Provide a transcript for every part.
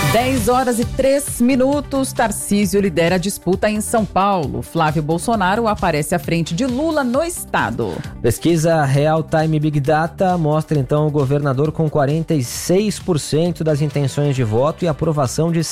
10h03. Tarcísio lidera a disputa em São Paulo. Flávio Bolsonaro aparece à frente de Lula no estado. Pesquisa Real Time Big Data mostra então o governador com 46% das intenções de voto e aprovação de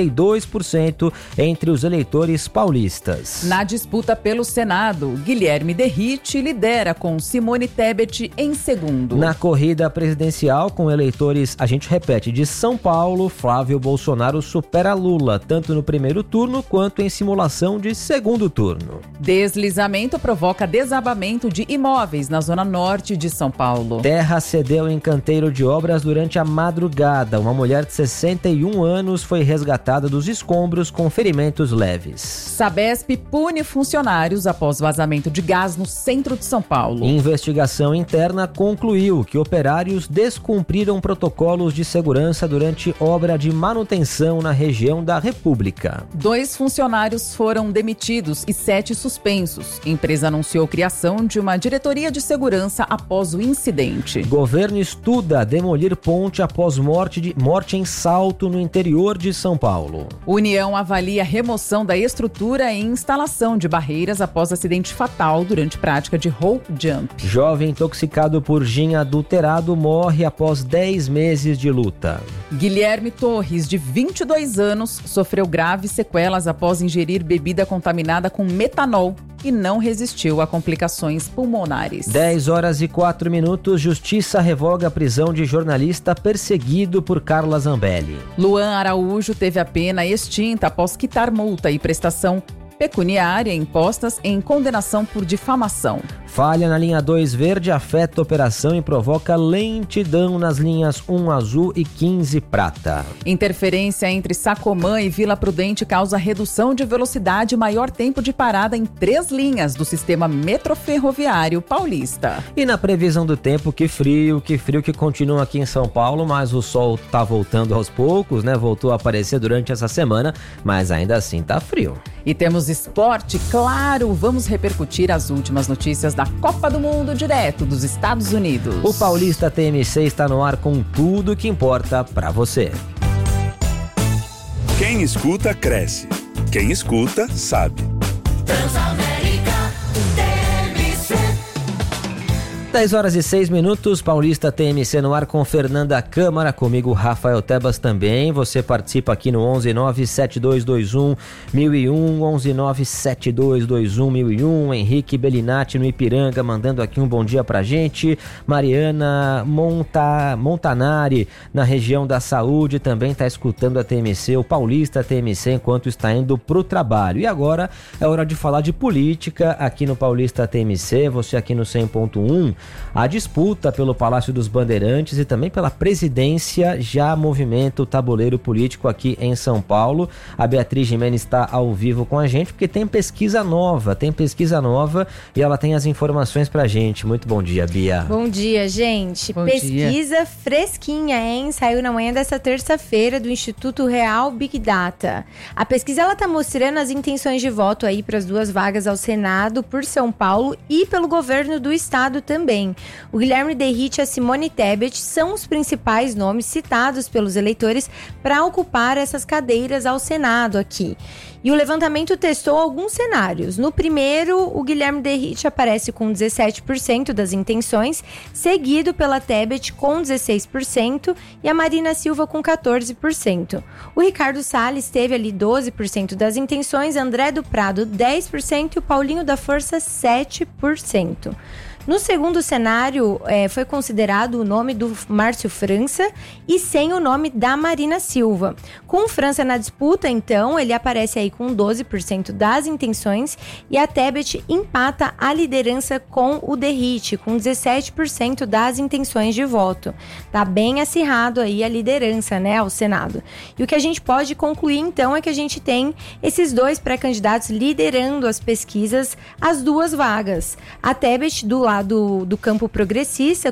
62% entre os eleitores paulistas. Na disputa pelo Senado, Guilherme Derrite lidera com Simone Tebet em segundo. Na corrida presidencial com eleitores, a gente repete, de São Paulo, Flávio Bolsonaro supera Lula, tanto no primeiro turno quanto em simulação de segundo turno. Deslizamento provoca desabamento de imóveis na zona norte de São Paulo. Terra cedeu em canteiro de obras durante a madrugada. Uma mulher de 61 anos foi resgatada dos escombros com ferimentos leves. Sabesp pune funcionários após vazamento de gás no centro de São Paulo. Investigação interna concluiu que operários descumpriram protocolos de segurança durante obra de manutenção na região da República. 2 funcionários foram demitidos e 7 suspensos. A empresa anunciou a criação de uma diretoria de segurança após o incidente. Governo estuda demolir ponte após morte em Salto, no interior de São Paulo. União avalia a remoção da estrutura e instalação de barreiras após acidente fatal durante prática de rope jump. Jovem intoxicado por gin adulterado morre após 10 meses de luta. Guilherme Torres, de 22 anos, sofreu graves sequelas após ingerir bebida contaminada com metanol e não resistiu a complicações pulmonares. 10h04. Justiça revoga a prisão de jornalista perseguido por Carla Zambelli. Luan Araújo teve a pena extinta após quitar multa e prestação pecuniária impostas em condenação por difamação. Falha na linha 2 verde afeta a operação e provoca lentidão nas linhas 1 azul e 15 prata. Interferência entre Sacomã e Vila Prudente causa redução de velocidade e maior tempo de parada em 3 linhas do sistema metroferroviário paulista. E na previsão do tempo, que frio que continua aqui em São Paulo, mas o sol tá voltando aos poucos, né? Voltou a aparecer durante essa semana, mas ainda assim tá frio. E temos esporte, claro, vamos repercutir as últimas notícias da Copa do Mundo direto dos Estados Unidos. O Paulista TMC está no ar com tudo que importa para você. Quem escuta, cresce. Quem escuta, sabe. Transamérica TMC. 10h06. Paulista TMC no ar com Fernanda Câmara, comigo Rafael Tebas também. Você participa aqui no 1197221 1001, 1197221 1001. Henrique Bellinati no Ipiranga mandando aqui um bom dia pra gente. Mariana Montanari na região da Saúde também tá escutando a TMC, o Paulista TMC, enquanto está indo pro trabalho. E agora é hora de falar de política aqui no Paulista TMC, você aqui no 100.1. A disputa pelo Palácio dos Bandeirantes e também pela presidência já movimenta o tabuleiro político aqui em São Paulo. A Beatriz Gimenez está ao vivo com a gente porque tem pesquisa nova e ela tem as informações pra gente. Muito bom dia, Bia. Bom dia, gente. Pesquisa fresquinha, hein? Saiu na manhã dessa terça-feira do Instituto Real Big Data. A pesquisa ela tá mostrando as intenções de voto aí para as 2 vagas ao Senado por São Paulo e pelo governo do estado também. O Guilherme Derrite e a Simone Tebet são os principais nomes citados pelos eleitores para ocupar essas cadeiras ao Senado aqui. E o levantamento testou alguns cenários. No primeiro, o Guilherme Derrite aparece com 17% das intenções, seguido pela Tebet com 16% e a Marina Silva com 14%. O Ricardo Salles teve ali 12% das intenções, André do Prado 10% e o Paulinho da Força 7%. No segundo cenário, foi considerado o nome do Márcio França e sem o nome da Marina Silva. Com o França na disputa, então, ele aparece aí com 12% das intenções e a Tebet empata a liderança com o Derrite, com 17% das intenções de voto. Tá bem acirrado aí a liderança, né, ao Senado. E o que a gente pode concluir, então, é que a gente tem esses 2 pré-candidatos liderando as pesquisas, as 2 vagas. A Tebet do lado do campo progressista,